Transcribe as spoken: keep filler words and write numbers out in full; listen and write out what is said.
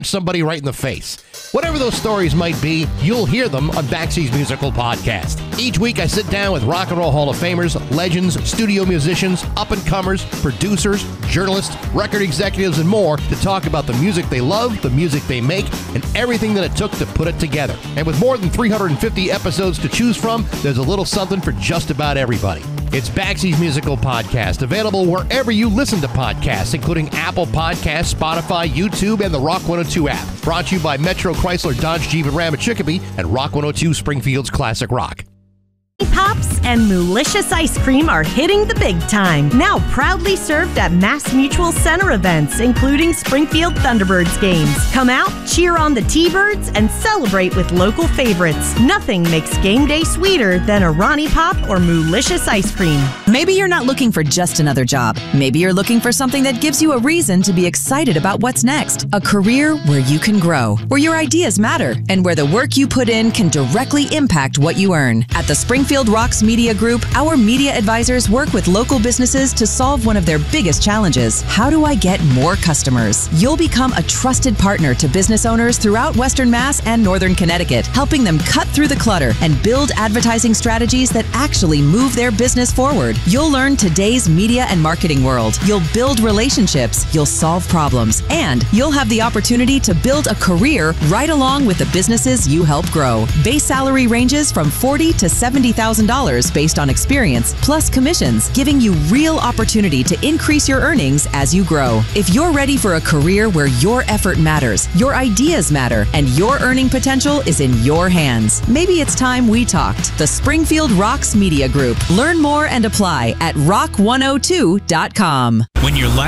somebody right in the face. Whatever those stories might be, you'll hear them on Baxi's Musical Podcast. Each week I sit down with Rock and Roll Hall of Famers, legends, studio musicians, up-and-comers, producers, journalists, record executives, and more to talk about the music they love, the music they make, and everything that it took to put it together. And with more than three hundred fifty episodes to choose from, there's a little something for just about everybody. It's Baxi's Musical Podcast, available wherever you listen to podcasts, including Apple Podcasts, Spotify, YouTube, and the Rock one oh two app. Brought to you by Metro Chrysler Dodge Jeep and Ram at Chicopee and Rock one oh two Springfield's Classic Rock. Pops and Moolicious Ice Cream are hitting the big time. Now proudly served at Mass Mutual Center events, including Springfield Thunderbirds games. Come out, cheer on the T-Birds, and celebrate with local favorites. Nothing makes game day sweeter than a Ronnie Pop or Moolicious Ice Cream. Maybe you're not looking for just another job. Maybe you're looking for something that gives you a reason to be excited about what's next. A career where you can grow, where your ideas matter, and where the work you put in can directly impact what you earn. At the Springfield Rocks Media Group, our media advisors work with local businesses to solve one of their biggest challenges. How do I get more customers? You'll become a trusted partner to business owners throughout Western Mass and Northern Connecticut, helping them cut through the clutter and build advertising strategies that actually move their business forward. You'll learn today's media and marketing world. You'll build relationships, you'll solve problems, and you'll have the opportunity to build a career right along with the businesses you help grow. Base salary ranges from forty thousand dollars to seventy thousand dollars based on experience, plus commissions, giving you real opportunity to increase your earnings as you grow. If you're ready for a career where your effort matters, your ideas matter, and your earning potential is in your hands, maybe it's time we talked. The Springfield Rocks Media Group. Learn more and apply at rock one oh two dot com. When your life